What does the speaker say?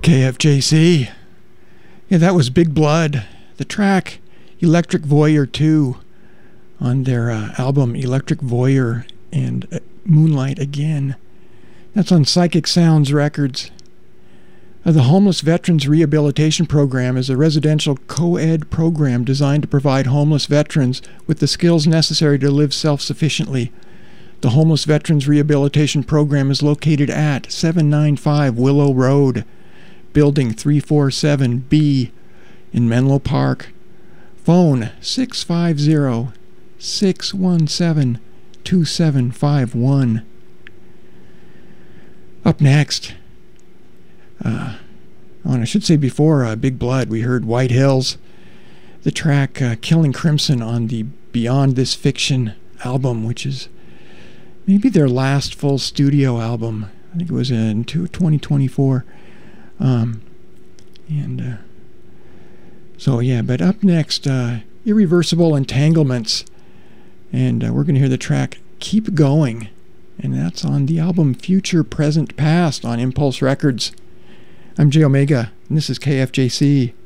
KFJC. Yeah, that was Big Blood. The track Electric Voyeur 2 on their album Electric Voyeur and Moonlight Again. That's on Psychic Sounds Records. The Homeless Veterans Rehabilitation Program is a residential co-ed program designed to provide homeless veterans with the skills necessary to live self-sufficiently. The Homeless Veterans Rehabilitation Program is located at 795 Willow Road, Building 347B in Menlo Park. Phone 650-617-2751. Up next, I should say before Big Blood, we heard White Hills, the track Killing Crimson on the Beyond This Fiction album, which is maybe their last full studio album. I think it was in 2024. So yeah, but up next, Irreversible Entanglements, and we're going to hear the track Keep Going, and that's on the album Future, Present, Past on Impulse Records. I'm J Omega, and this is KFJC.